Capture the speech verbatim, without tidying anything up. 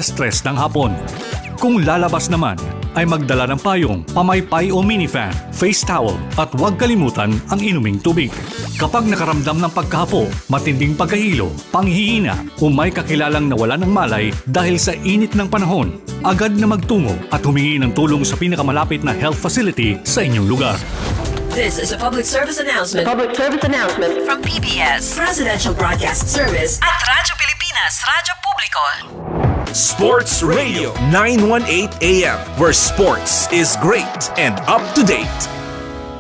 alas tres ng hapon. Kung lalabas naman, ay magdala ng payong, pamaypay o minifan, face towel at huwag kalimutan ang inuming tubig. Kapag nakaramdam ng pagkahapo, matinding pagkahilo, panghihina o may kakilalang nawala ng malay dahil sa init ng panahon, agad na magtungo at humingi ng tulong sa pinakamalapit na health facility sa inyong lugar. This is a public service announcement. Public service announcement From P B S Presidential Broadcast Service at Radyo Pilipinas, Radyo Publiko. Sports Radio nine eighteen A M, where sports is great and up to date.